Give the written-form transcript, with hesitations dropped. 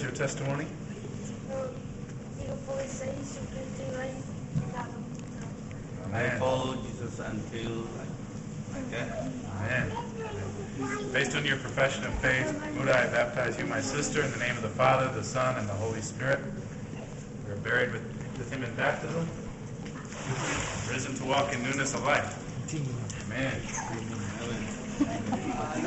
your testimony? I follow Jesus until my death. Amen. Based on your profession of faith, Muda, I baptize you, my sister, in the name of the Father, the Son, and the Holy Spirit. We are buried with him in baptism, risen to walk in newness of life. Amen. Amen.